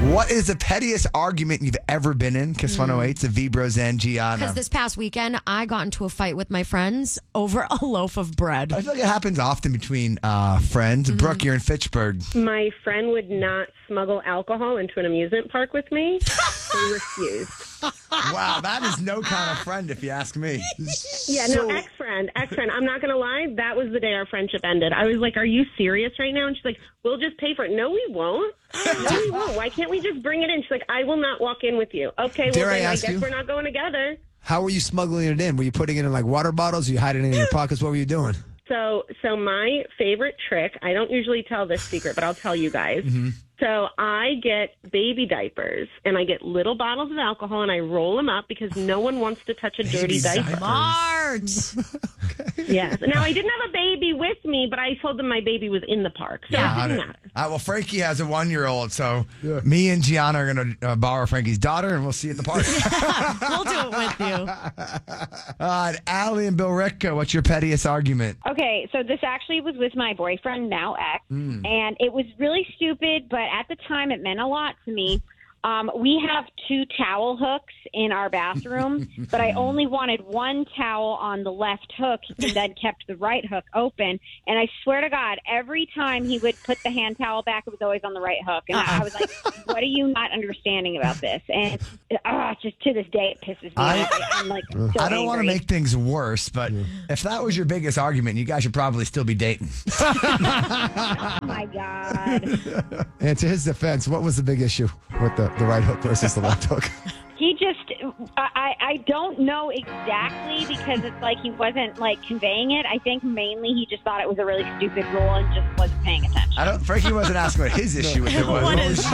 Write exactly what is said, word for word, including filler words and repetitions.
What is the pettiest argument you've ever been in? Kiss one oh eight's the V-Bros and Gianna. Because this past weekend, I got into a fight with my friends over a loaf of bread. I feel like it happens often between uh, friends. Mm-hmm. Brooke, you're in Fitchburg. My friend would not smuggle alcohol into an amusement park with me. He refused. Wow, that is no kind of friend, if you ask me. Yeah, no, ex-friend, ex-friend. I'm not going to lie. That was the day our friendship ended. I was like, are you serious right now? And she's like, we'll just pay for it. No, we won't. No, we won't. Why can't we just bring it in? She's like, I will not walk in with you. Okay, well, Dare I then I, ask guess you? we're not going together. How were you smuggling it in? Were you putting it in like water bottles? Were you hiding it in your pockets? What were you doing? So, so my favorite trick, I don't usually tell this secret, but I'll tell you guys. Mm-hmm. So I get baby diapers and I get little bottles of alcohol and I roll them up because no one wants to touch a dirty diaper. Smart. Yes. Now, I didn't have a baby with me, but I told them my baby was in the park. So Yeah. it didn't matter. Uh, well, Frankie has a one-year-old, so yeah. me and Gianna are going to uh, borrow Frankie's daughter, and we'll see you at the park. We'll do it with you. Uh, Allie and Bill Rick, what's your pettiest argument? Okay, so this actually was with my boyfriend, now ex, Mm. and it was really stupid, but at the time it meant a lot to me. Um, we have two towel hooks in our bathroom, but I only wanted one towel on the left hook and then kept the right hook open. And I swear to God, every time he would put the hand towel back, it was always on the right hook. And I, I was like, what are you not understanding about this? And uh, just to this day, it pisses me I- off. I'm like, so I don't want to angry. make things worse, but if that was your biggest argument, you guys should probably still be dating. Oh, my God. And to his defense, what was the big issue with the, the right hook versus the left hook? He just, I, I don't know exactly because it's like he wasn't like conveying it. I think mainly he just thought it was a really stupid rule and just wasn't paying attention. I don't. Frankie wasn't asking what his issue with it was. What What is was